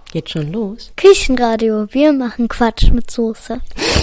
Geht schon los. Küchenradio, wir machen Quatsch mit Soße.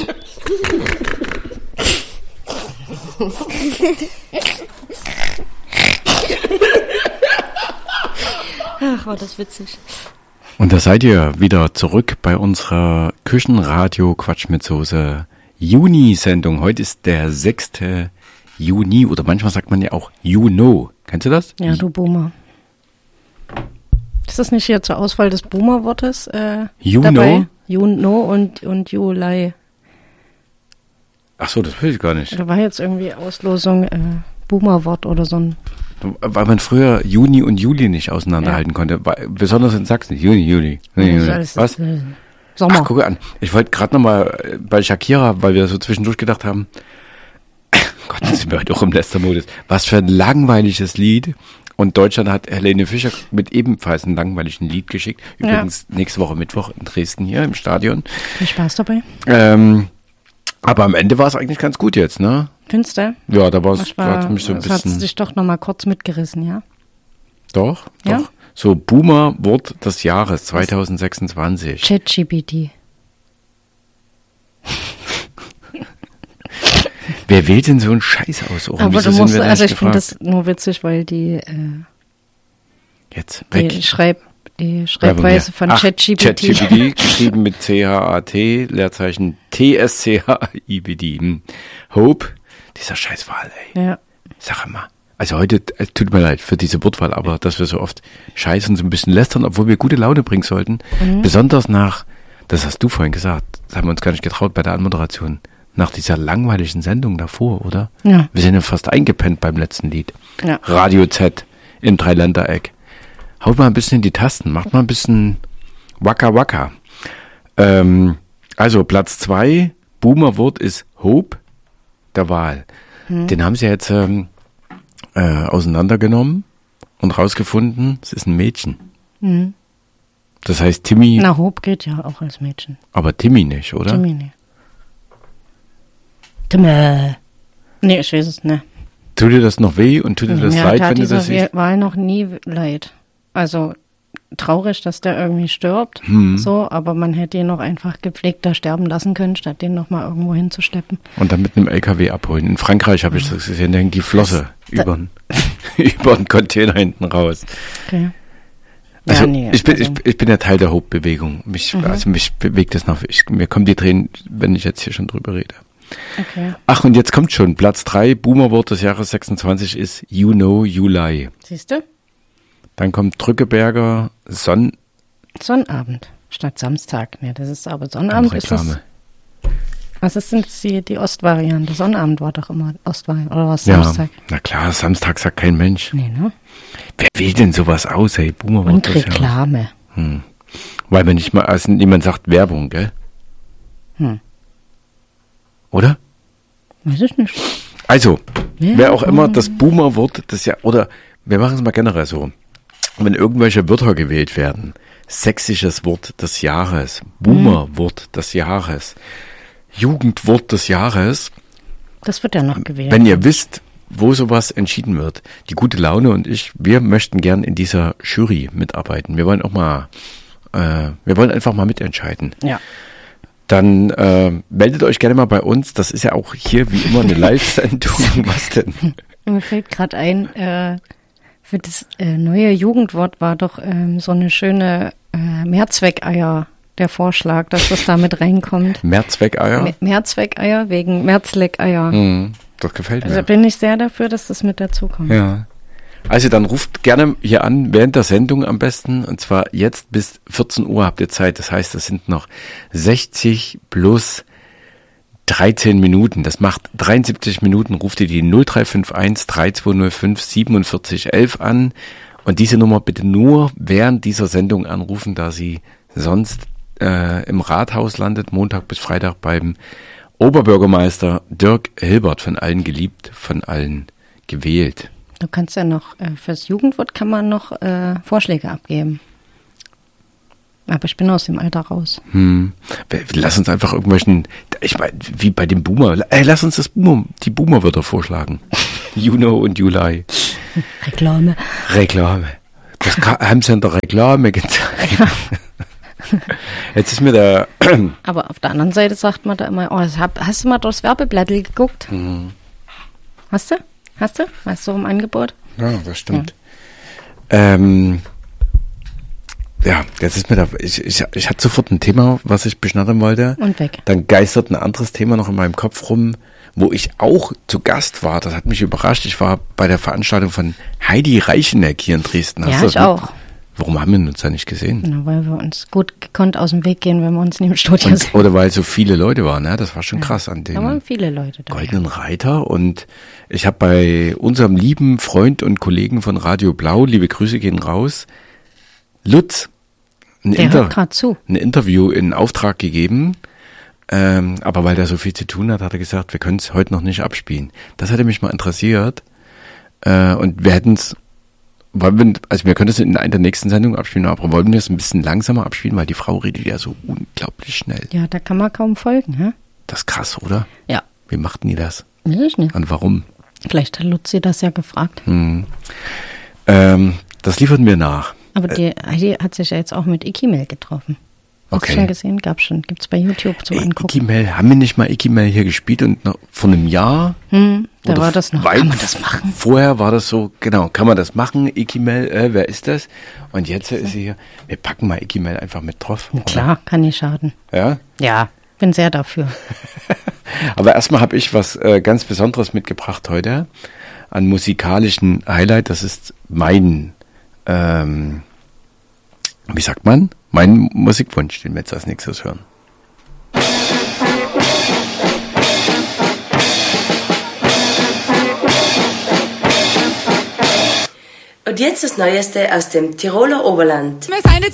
Ach, war das witzig. Und da seid ihr wieder zurück bei unserer Küchenradio Quatsch mit Soße Juni-Sendung. Heute ist der 6. Juni oder manchmal sagt man ja auch Juno. Kennst du das? Ja, du Boomer. Ist das nicht hier zur Auswahl des Boomer-Wortes Juno? dabei? Juno und Juli. Ach so, das will ich gar nicht. Da war jetzt irgendwie Auslosung Boomer-Wort oder so ein... Weil man früher Juni und Juli nicht auseinanderhalten konnte. Besonders in Sachsen. Juni. Was? Sommer. Ach, guck an. Ich wollte gerade nochmal bei Shakira, weil wir so zwischendurch gedacht haben, Gott, das sind wir heute auch im Lästermodus. Was für ein langweiliges Lied. Und Deutschland hat Helene Fischer mit ebenfalls einem langweiligen Lied geschickt. Übrigens nächste Woche Mittwoch in Dresden hier im Stadion. Viel Spaß dabei. Aber am Ende war es eigentlich ganz gut jetzt, ne? Findest du? Ja, da war es mich so ein Das hat bisschen... dich doch nochmal kurz mitgerissen, ja? Doch. Ja? So, Boomer-Wort des Jahres 2026. ChatGPT. Wer wählt denn so einen Scheiß aus? Oh, Aber du musst, also ich finde das nur witzig, weil die jetzt weg. Die Schreibweise von ChatGPT. ChatGPT, geschrieben mit C-H-A-T, Leerzeichen T-S-C-H-I-B-D. Hope, dieser Scheißwahl, ey. Ja. Sag mal. Also heute, es tut mir leid für diese Wortwahl, aber dass wir so oft scheißen, so ein bisschen lästern, obwohl wir gute Laune bringen sollten. Besonders nach, das hast du vorhin gesagt, das haben wir uns gar nicht getraut bei der Anmoderation, nach dieser langweiligen Sendung davor, oder? Ja. Wir sind ja fast eingepennt beim letzten Lied. Ja. Radio Z im Dreiländereck. Haut mal ein bisschen in die Tasten, macht mal ein bisschen Waka Waka. Also Platz 2, Boomer-Wort ist Hope, der Wahl. Den haben sie jetzt auseinandergenommen und rausgefunden, es ist ein Mädchen. Das heißt Timmy. Na, Hope geht ja auch als Mädchen. Aber Timmy nicht, oder? Timmy nicht. Timmy. Nee, ich weiß es nicht. Tut dir das noch weh und tut dir das leid, wenn du das siehst? Wahl noch nie leid. Also traurig, dass der irgendwie stirbt, so, aber man hätte ihn noch einfach gepflegter sterben lassen können, statt den noch mal irgendwo hinzuschleppen. Und dann mit einem LKW abholen. In Frankreich habe ich das gesehen, da hängt die Flosse über den Container hinten raus. Okay. Also, Ja, nee, ich bin ja Teil der Hope-Bewegung. Mich bewegt das noch. Mir kommen die Tränen, wenn ich jetzt hier schon drüber rede. Okay. Ach, und jetzt kommt schon. Platz 3, Boomer-Wort des Jahres 26 ist You Know, You Lie. Siehst du? Dann kommt Drückeberger Sonnabend statt Samstag. Nee, das ist aber Sonnabend. Ist das, was ist denn die Ostvariante? Sonnabend war doch immer Ostvariante. Oder was Samstag? Ja, na klar, Samstag sagt kein Mensch. Nee, ne? Wer will denn sowas aus, ey? Boomer-Wort Und des Jahres. Reklame. Weil man nicht mal, also niemand sagt Werbung, gell? Oder? Weiß ich nicht. Also, wer auch immer das Boomer-Wort des Jahres, oder wir machen es mal generell so, wenn irgendwelche Wörter gewählt werden, sächsisches Wort des Jahres, Boomer-Wort des Jahres, Jugendwort des Jahres. Das wird ja noch gewählt. Wenn ihr wisst, wo sowas entschieden wird, die gute Laune und ich, wir möchten gern in dieser Jury mitarbeiten. Wir wollen auch mal, wir wollen einfach mal mitentscheiden. Ja. Dann meldet euch gerne mal bei uns. Das ist ja auch hier wie immer eine Live-Sendung. Was denn? Mir fällt gerade ein, für das neue Jugendwort war doch so eine schöne Mehrzweckeier der Vorschlag, dass das da mit reinkommt. Mehrzweckeier? Mehrzweckeier wegen Merzleckeier. Das gefällt mir. Also bin ich sehr dafür, dass das mit dazukommt. Ja. Also dann ruft gerne hier an, während der Sendung am besten, und zwar jetzt bis 14 Uhr habt ihr Zeit. Das heißt, das sind noch 60 plus 13 Minuten. Das macht 73 Minuten. Ruft ihr die 0351 3205 4711 an und diese Nummer bitte nur während dieser Sendung anrufen, da sie sonst im Rathaus landet, Montag bis Freitag beim Oberbürgermeister Dirk Hilbert, von allen geliebt, von allen gewählt. Du kannst ja noch, fürs Jugendwort kann man noch Vorschläge abgeben. Aber ich bin aus dem Alter raus. Lass uns einfach irgendwelchen, ich meine, wie bei dem Boomer, lass uns die Boomer-Wörter vorschlagen. You know und you lie. Reklame. Das haben sie in der Reklame gezeigt. Jetzt ist mir da... Aber auf der anderen Seite sagt man da immer, hast du mal durchs Werbeblättl geguckt? Mhm. Hast du? Weißt du im Angebot? Ja, das stimmt. Ja, jetzt ist mir da... Ich hatte sofort ein Thema, was ich beschnattern wollte. Und weg. Dann geistert ein anderes Thema noch in meinem Kopf rum, wo ich auch zu Gast war. Das hat mich überrascht. Ich war bei der Veranstaltung von Heidi Reicheneck hier in Dresden. Ja, ich auch. Warum haben wir uns da nicht gesehen? Na, weil wir uns gut gekonnt aus dem Weg gehen, wenn wir uns neben dem Studio sehen. Oder weil so viele Leute waren, ne? Das war schon krass an Da waren dem viele Leute da. Goldenen Reiter. Und ich habe bei unserem lieben Freund und Kollegen von Radio Blau, liebe Grüße gehen raus, Lutz, Der hört gerade zu. ein Interview in Auftrag gegeben. Aber weil der so viel zu tun hat, hat er gesagt, wir können es heute noch nicht abspielen. Das hätte mich mal interessiert. Und wir hätten es, wir können es in einer der nächsten Sendungen abspielen, aber wollen wir es ein bisschen langsamer abspielen, weil die Frau redet ja so unglaublich schnell. Ja, da kann man kaum folgen, hä? Das ist krass, oder? Ja. Wie machten die das? Weiß ich nicht. Und warum? Vielleicht hat Luzi das ja gefragt. Das liefern wir nach. Aber die Heidi hat sich ja jetzt auch mit Ikimel getroffen. Hast Okay. du schon gesehen? Gibt's bei YouTube zum Angucken. Ikimel, haben wir nicht mal Ikimel hier gespielt und noch vor einem Jahr? Da oder war das noch. weit Kann man das machen? Vorher war das so, genau, kann man das machen? Ikimel, wer ist das? Und jetzt ist sie hier. Wir packen mal Ikimel einfach mit drauf. oder? Klar, kann nicht schaden. Ja? Ja, bin sehr dafür. Aber erstmal habe ich was ganz Besonderes mitgebracht heute an musikalischen Highlight. Das ist mein, wie sagt man? Mein Musikwunsch, den wir jetzt als nächstes hören. Und jetzt das Neueste aus dem Tiroler Oberland. Wir sind jetzt